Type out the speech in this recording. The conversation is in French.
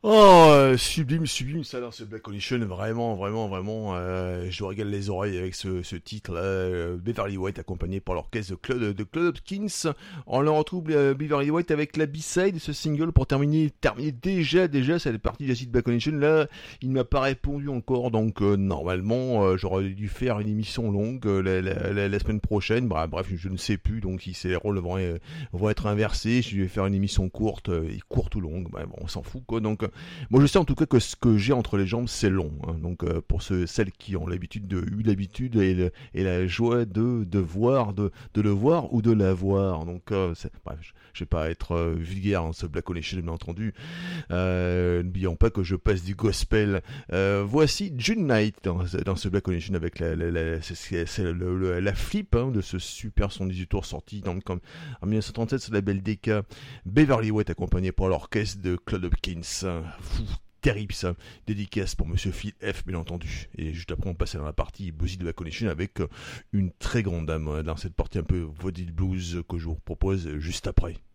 Oh, sublime, sublime, ça, dans ce Black Condition, vraiment, vraiment, vraiment, je régale les oreilles avec ce titre-là, Beverly White, accompagné par l'orchestre de Claude Hopkins. On le retrouve, Beverly White, avec la B-side de ce single pour terminer déjà cette partie de la suite Black Condition. Là, il ne m'a pas répondu encore, donc normalement, j'aurais dû faire une émission longue la semaine prochaine. Bref, je ne sais plus, donc si les rôles vont être inversés, je vais faire une émission courte, courte ou longue, bon, on s'en fout, quoi, donc... Moi, je sais en tout cas que ce que j'ai entre les jambes, c'est long. Hein. Donc, pour celles qui ont eu l'habitude et la joie de voir, de le voir ou de la voir. Donc, bref, je vais pas être vulgaire en ce Black Connection, bien entendu. N'oublions pas que je passe du gospel. Voici June Knight dans ce Black Connection avec la flip, hein, de ce super 118 tours sorti en 1937 sur la label DK. Beverly White accompagné par l'orchestre de Claude Hopkins. Fou, terrible ça. Dédicace pour Monsieur Phil F, bien entendu. Et juste après, on passe dans la partie Buzzy de la Connection avec une très grande dame dans cette partie un peu vaudeville blues que je vous propose juste après.